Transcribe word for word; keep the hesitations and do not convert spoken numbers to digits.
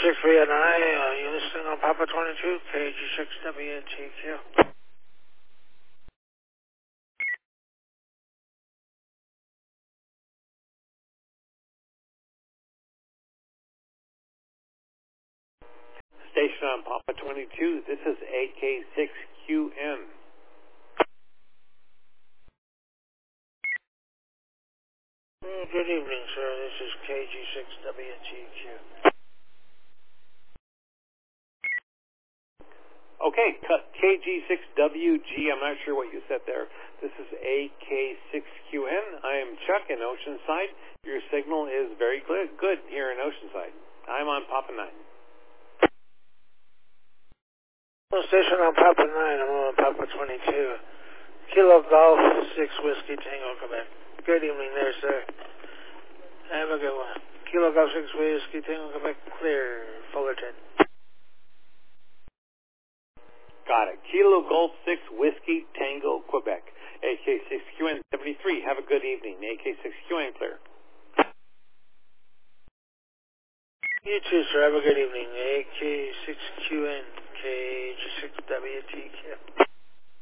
six V N I, uh, you listening on Papa twenty-two, K G six W T Q. Station on Papa twenty-two, this is A K six Q N. Mm, good evening, sir. This is K G six W T Q. Okay, cut K G six W G, I'm not sure what you said there. This is A K six Q N. I am Chuck in Oceanside. Your signal is very good, good here in Oceanside. I'm on Papa nine. Well, station on Papa nine, I'm on Papa twenty-two. Kilo Golf, six Whiskey Tango, Quebec. Good evening there, sir. Have a good one. Kilo Golf, six Whiskey Tango, Quebec, clear, Fullerton. Got it. Kilo Golf six Whiskey Tango, Quebec. A K six Q N seventy-three. Have a good evening. A K six Q N clear. You too, sir. Have a good evening. A K six Q N, K G six W T Q.